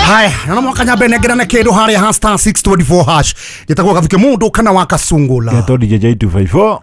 Hai, na mwaka nyabe negerane kindu haria ha star 624 hash. Gitagwo gathuke mundu kana wakasungula. Geto DJ J254.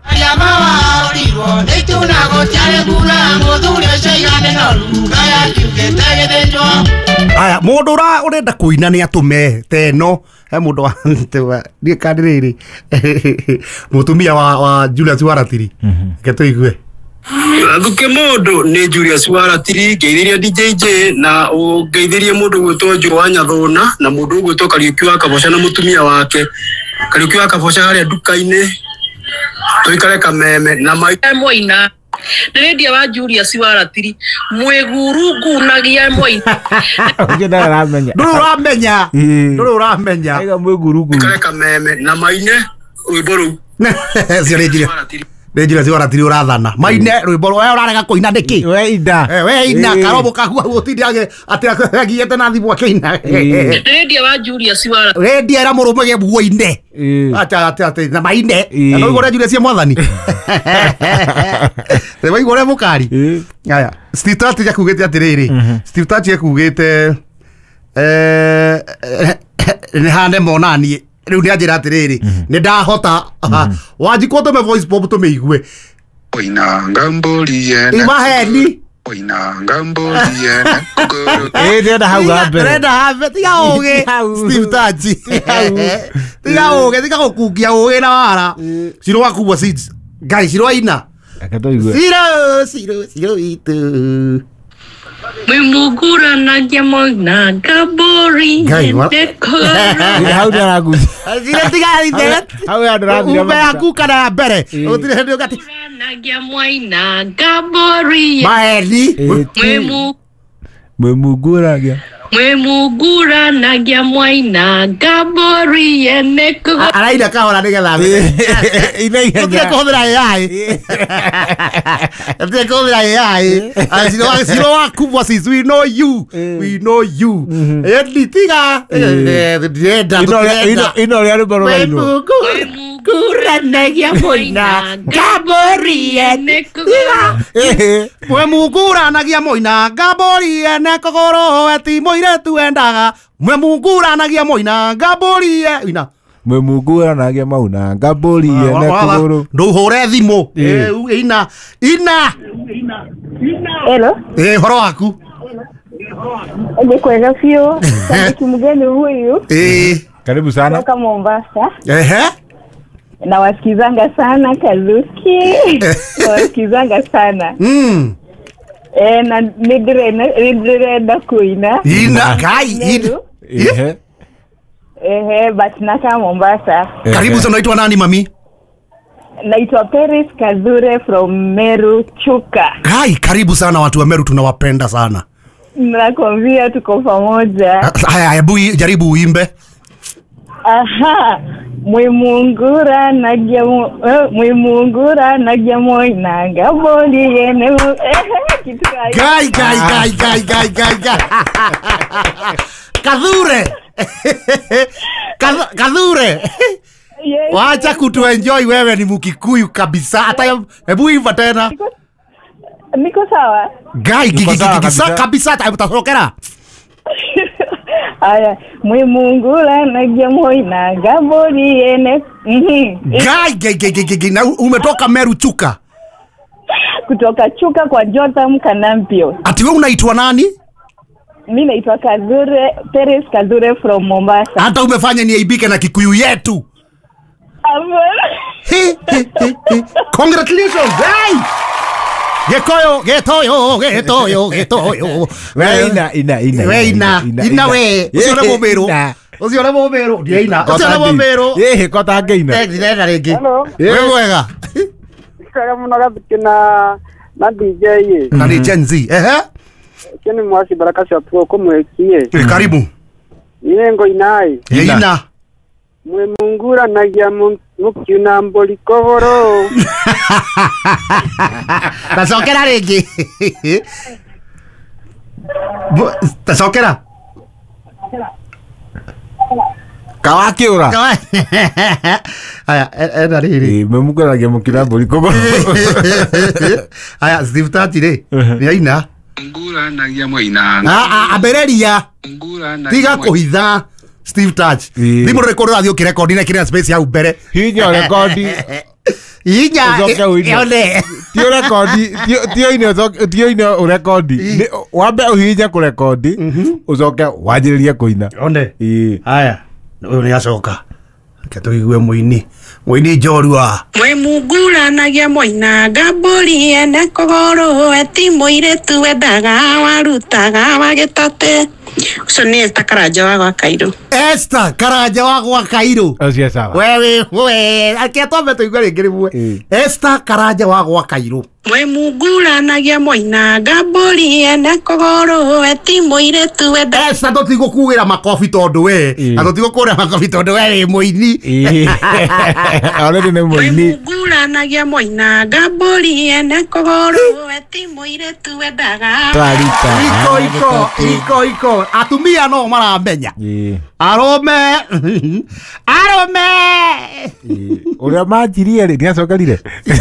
Aya, mundu urenda kuina ni atume teno. He mundu wa ni kandiriri. Mutumia wa Julius Waratiri. Geto igwe. Gathuke mundu ni Julius Waratiri ngeithiria DJJ na ngeithirie mundu gwitwo Njũwa Nyathũna na mundu gwitwo Kariuki wa Kaboca na mutumia wake Kariuki wa Kaboca haria nduka-ini tuikare kameme na Moina Redia wa Julius Waratiri mwigurugunagia Moina Ngenda ramenya. Nduru uramenya. Ega mwigurugu. Tuikare kameme na Maine rwimbo Sio Julius Waratiri urathana. Maine rwimbo rwa urarega kuina ndiki. We ina karobo kahua gutindage ati agiete na thibu akina. Redia wa Julius Waratiri. Redia era murume buoine. Acha na Maine. Na igore Julius Mwathani. Rewa igore mukari. Aya, Steve Tati yakugete atiriri. Steve Tati yakugete ni hande monani. Riu ni ajira atiriri ni ndahota wajiko to me voice pop to me igwe oina ngamboli yena imaheni oina ngamboli yena nenda hau gambe nenda have tiga oge Steve Taji tiga oge tiga gukungia oge na wara ciro wakubwa seeds guys ciro ina Geto igwe. Ciro itu Mwimugura nagia Moina Gabori Ni hau ndaragu. Ciro tiga ite Hau ya ndaragu. ube akukana mbere utire ndio gati nagia Moina Gabori maheni Mwimuguragia. Mwimugura nagia Moina Gabori eneko araida kahora nigetha Ina kuhũthĩra AI kuhũthĩra AI ciro wakubwa sis we know you tiga Ino ria rwimbo rũrainwo. Mwimugura nagia Moina Gabori eneko Mwimugura nagia Moina Gabori eneko goro eti moiretu endaga Mwimugura nagia Moina Gabori ina Mwimugura nagia Mauna Gabori ene kuguru. Nduhure thimu ina Hello. Horo waku Ni kwega fio. Sasa mgeni huyu. Karibu sana. Kutoka Mombasa. Na wasikizanga sana Kaluki. Wasikizanga sana. Na nidrenda kuina. Ina kai. But naka Mombasa. Karibu sana, unaitwa nani mami? Naitwa Paris Kadhure from Meru Chuka. Hai, karibu sana, watu wa Meru tunawapenda sana. Nakwambia tuko pamoja. Haya, hebu jaribu uimbe. Aha. Mwimugura nagia Moina Gabori ene Gai. Kadhure. Yes. Wacha kutu enjoy, wewe ni Mkikuyu kabisa. Hata hebu imba tena. Niko sawa. Gai kabisa hata utasokera. Aya, Mwimugura nagia Moina Gabori ene. Gai. Na umetoka Meru Chuka? Kutoka Chuka kwa Jotham Kanampio. Ati wewe unaitwa nani? Mimi naitwa Kadhure, Paris Kadhure from Mombasa. Hata umefanya niaibike na Kikuyu yetu. Congratulations, guys. Getoyo. Ina we. Usione bomero. Ina. Usione bomero. Kota ngeina. Ndenda ringi. Hello. Wewe wega. Kaya munaga na DJ. Na ni Gen Z. Kini mwasi baraka cia tuko kumwekie. Karibu. Yengo inai. Ina. Mwimugura nagia mukiuna mboli kogoro. Tasokera ringi. Tasokera. Kawakiura. Aya, enda riri. Mwimugura nagia mukiuna mboli kogoro. Aya, Steve Tati ri. Ni ina. Nguranagia Moinanga. Abereria. Nguranagia. Tiga kuhitha Steve Touch. Thimo record radio kirecord na kina space ya ubere. Hinya record. Hinya. Yone. Tio record. Tio ino record. Wambe uhinya ku record. Ucoke wajiririe kuina. Yone. Haya. Uyu ni acoka. Katuigwe muini njorua. Mwe munguranagia Moinanga mburi ene kogoro eti muiretu wendaga warutaga wagitate. Ucio ni Esther Karanja wa gwa Kairũ. Esther Karanja wa gwa Kairũ. Ocia sawa. Wewe akiatombe tuigwe ringi rimwe. Esther Karanja wa gwa Kairũ. Mwe munguranagia Moinanga mburi ene kogoro eti muiretu wendaga. Esther tũtigũkuĩra makobi tondũ we. Na tũtigũkũĩra makobi tondũ we wĩ muini. Already nĩ muini. Munguranagia Moinanga mburi ene kogoro eti muiretu wendaga. Twarita. Iko. Atumia no maramenya. Arome. Uria manjirie ri niacokerire.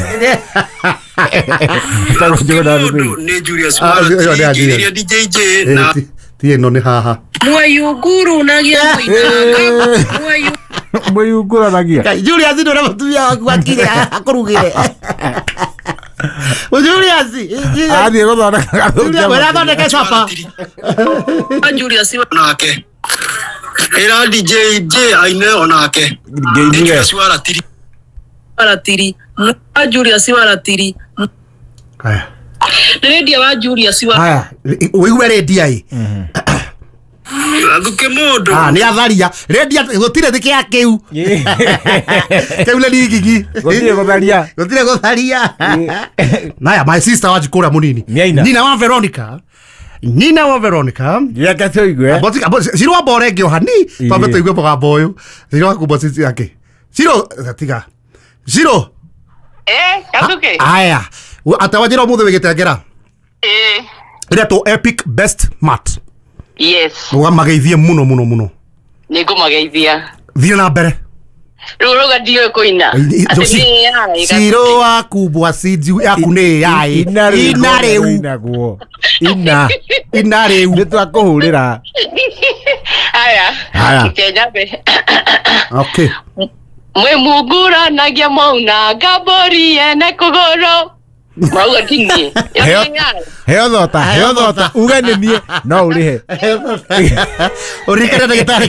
Ni Julius Warathiri DJJ na tie no ni haha. Mweyunguranagia Moinanga. Mweyunguranagia. Julius ndo mutumia waku akire akurugire. Julius. Athie guthondeka. Julius wera thondeke chapa. Julius onake. Era DJJ aine onake. Julius Warathiri. Julius Warathiri. Haya. Radio wa Julius Warathiri. Haya. Wewe redia hii. Aguke modo. Ni atharia. Redia gutire thikia kiu. Keule ni gigi. Gutire gutharia. Naya my sister wajikura munini. Nina wa Veronica. Yaka toigwe. Siro bore gyohani. Pambe toigwe poga boyo. Siro akubo sisi yake. Siro tiga. Siro. Kazuke. Aya. Atawajira muthe wigitengera. Ira to epic best mat. Yes. Wa mageithie muno. Nigumageithia. Thie na mbere. Ruruga ndiwe kuina. Siro akubwa siju yaku ni yai. Ina reu. Nitwakuhurira. Aya. Kenya be. Okay. Mwe munguranagia Moinanga mburi ene kogoro. Mauga tingi. Heo thota. Ugane nie no urihe. Urikana ndagitari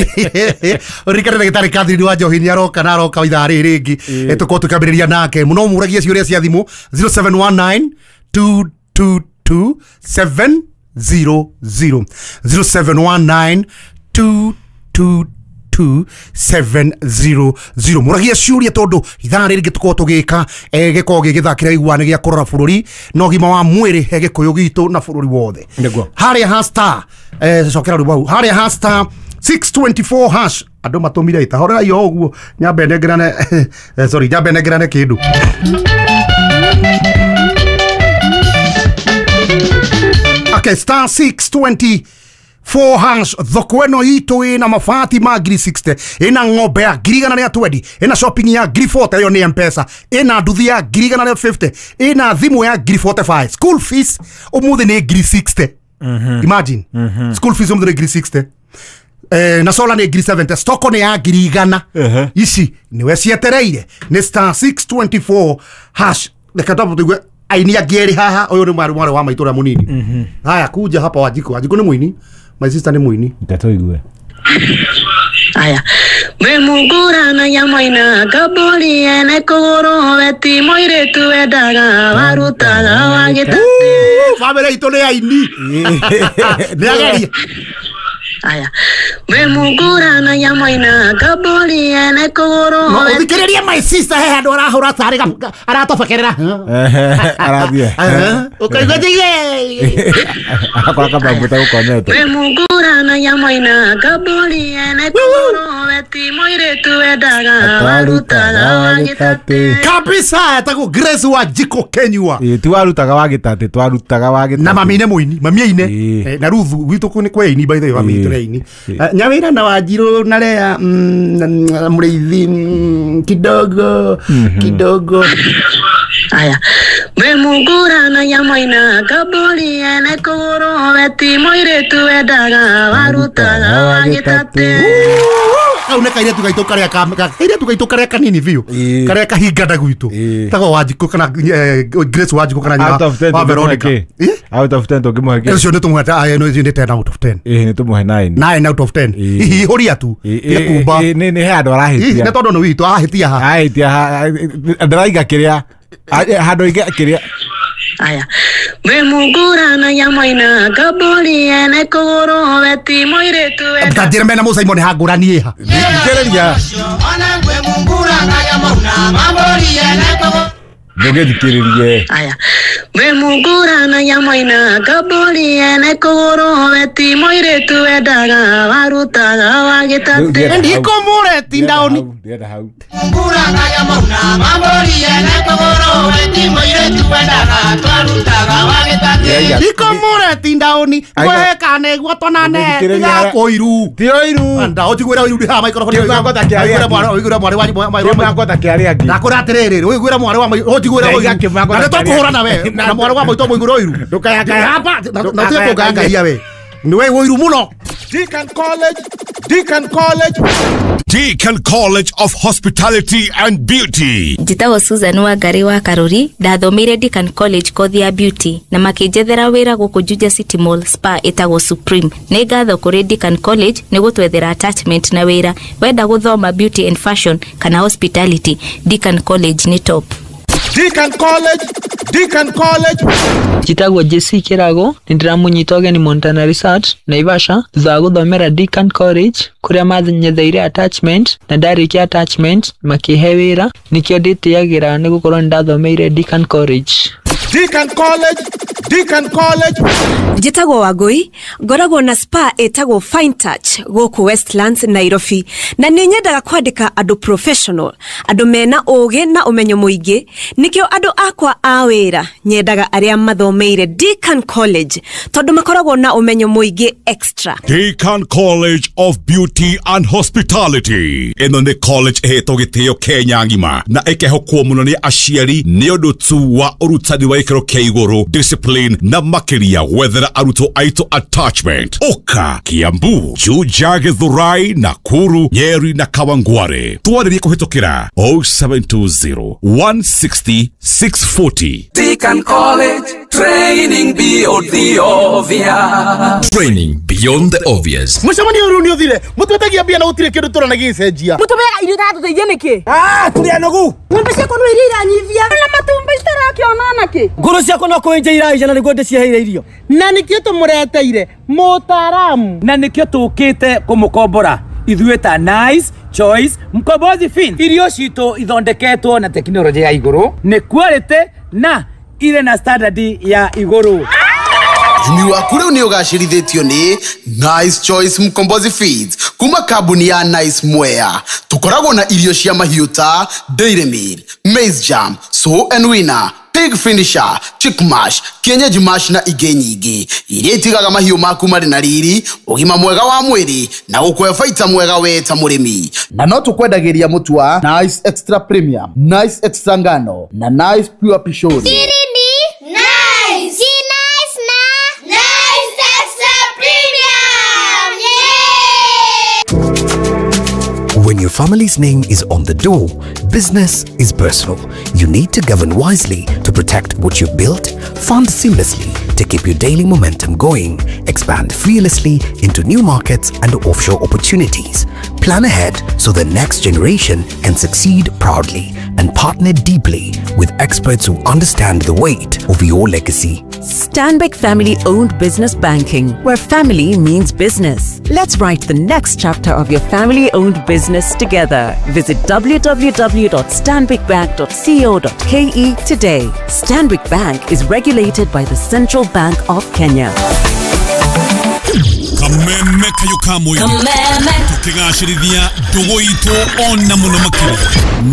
Kadri wa Njohi aroka na aroka ithari ringi. Etuko tukambiriria nake muno muragie ciuria cia thimu 0719 222 700 0719 222 700 muragia ciuria tondu ithaa riri gituko tugika giko gigithakira igwane gia korora bururi no gima wa mwiri gikuyu gitu na bururi wothe haria hasta cokera rubau haria hasta 624 hash andu matumire itahorera yo uguo nyambe negerane sorry nyambe negerane kindu okay star 624 hash thokweno itu ina mafati ma giri 60 ina ng'ombe ya giri gana ya 20 ina shopping ya giri 40 yo ni M-Pesa ina nduthi ya giri gana ya 50 ina thimu ya giri 45 school fees umuthi ni giri 60 imagine school fees umuthi ni giri 60 na sola ni giri 70 stoko ni ya giri gana ici niwe cietereire ni star 624 hash lekatapo tugwe aini ya geri haha oyo ni mwari wa maitura munini haya kuja hapa wajiko ni muini my sister ni muini ngatoigwe aya mwe munguranagia Moinanga mburi ene kogoro eti muiretu wendaga warutaga wagita family itu ni aini ni ageri aya mwe munguranagia Moinanga mburi ene kogoro uthikiriria my sister he andu arahura tari aratobekerera arathie ukaigwa tige akora kaba muta ukonete mwe munguranagia Moinanga mburi ene kogoro eti muiretu wendaga warutaga wagitate kabisa tago Grace wa jiko Kenywa twarutaga wagitate twarutaga wagitate na mamine muini mamiaine na Ruthu witu kuni kwa ini by the way mami traini nyawira na Wanjiru na Lea mreithi kidogo aya Wemunguranagia moina gabori ene kuguru weti moiretu wendaga warutaga wagitate. Kau ne kaire tugaito karia kanini biu karia kahingana gwitu tago Wanjiku kana Grace Wanjiku kana wa Veronica out of 10 tungimũhe Ecio nĩ tũmũhe no nĩ 10 out of 10 nĩ tũmũhe 9 out of 10 hihi horia tu kumba nĩ he andũ arahĩtia nĩ tondũ nĩ witũ ahĩtia ndaraiga kĩrĩa handũ ige kĩrĩa aya wemunguranagia moina gabori ene kuguru weti moiretu wendaga Tanjĩra mena Mũcaimo nĩ hangũrani ha ngĩrĩria ona wemunguranagia moina gabori ene kuguru ndũngĩthikĩrĩrie aya wemunguranagia moina gabori ene kuguru weti moiretu wendaga warutaga wagitate. ndikomũre tindaoni ndĩrenda hau wemunguranagia moina gabori ene kuguru weti moiretu wendaga twarutaga wagitate. ndikomũre tindaoni gweka nĩguo tonane tiga kũiru ti oiru anda ũnjiguĩra ũiru ndĩhaha maikoroboni ũigũĩra ngota kĩarĩa angĩ ndakũra atĩrĩrĩ ũigũĩra mwarĩ wa ũnjiguĩra ũiru na nĩ tũkũhũrana we na mwarĩ wa maitũ mũigũĩra ũiru ndũkayakaya na tiga kũngangaria we nĩ we ũiru mũno. Deakin College of Hospitality and Beauty. Njĩtagwo Susan Wangari wa Karuri, ndathomeire Deakin College kothi ya beauty na makĩnjethera wĩra gũkũ Juja City Mall spa ĩtagwo Supreme. Nĩ ngatho kũrĩ Deakin College nĩ gũtwethera attachment na wĩra wenda gũthoma beauty and fashion kana hospitality. Deakin College nĩ top. Deakin College. Njĩtagwo Jesse Kirago, nĩndĩramunyita ũgeni Montana Resort Naivasha thutha wa gũthomera Deakin College kũrĩa manyetheire attachment na ndarĩkia attachment makĩhe wĩra nĩkĩo ndĩtĩagĩra nĩ gũkorwo nĩndathomeire Deakin College. Njĩtagwo Wangui, ngoragwo na spa ĩtagwo Fine Touch gũkũ Westlands Nairobi na nĩ nyendaga kwandĩka andũ professional, andũ mena ũũgĩ na ũmenyo mũingĩ, nĩkĩo andũ akwa a wĩra nyendaga arĩa mathomeire Deakin College tondũ makoragwo na ũmenyo mũingĩ extra. Deakin College of Beauty and Hospitality. Ĩno nĩ college ĩhetwo gĩtĩo Kenya ng'ima na ĩkehokwo mũno nĩ aciari nĩ ũndũ tu wa ũrutani wa gĩkĩro kĩa igũrũ, discipline na makĩria gwethera arutwo aitũ attachment. Oka, Kiambu, Juja, Githurai, Nakuru, Nyeri na Kawangware. Twarĩrie kũhĩtũkĩra 0720 160 640. Deakin College, training beyond the obvious. Training beyond the obvious. Mũcemanio ũyũ nĩ ũthire mũtwetagia mbia na gũtirĩ kĩndũ tũranagĩcenjia Mũtumia irio tatũteithia nĩkĩ? tũrĩ anogu Ng'ombe ciakwa no iria iranyithia na matumbĩ citarakĩona nake. Ngũrũ ciakwa no kũenja iraijana nĩguo ndĩcieheire irio. Na nĩkĩo tũmũreteire mũtaaramu Na nĩkĩo tũkĩte kũmũkombora ithuĩ ta Nice Choice Mkombozi Fin. Irio citũ ithondeketwo na tekinoronjĩ ya igũrũ, nĩ quality na ile na standard ya igũrũ. Umi waku rĩu nĩ ũgacĩrithĩtio nĩ Nice Choice Mkombozi Feeds kuma kambuni ya Nice Mwea. Tũkoragwo na irio cia mahiũ ta Dairy Meal, Maize Jam, So and Winner, Pig Finisher, Chick Mash, Kienyeji Mash na ingĩ nyingĩ iria itigaga mahiũ maku marĩ na riri, ũgima mwega wa mwĩrĩ na gũkũhe baita mwega we ta mũrĩmi. Na no tũkwendagĩria mũtu wa Nice Extra Premium, Nice Extra Ngano na Nice Pure Pishori. When your family's name is on the door, business is personal. You need to govern wisely to protect what you've built, fund seamlessly to keep your daily momentum going, expand fearlessly into new markets and offshore opportunities. Plan ahead so the next generation can succeed proudly, and partner deeply with experts who understand the weight of your legacy. Stanbic Family-Owned Business Banking, where family means business. Let's write the next chapter of your family-owned business together. Visit www.stanbicbank.co.ke today. Stanbic Bank is regulated by the Central Bank of Kenya. Kameme kayo kamwe tukigashirithia ndugu itu ona muno makiri.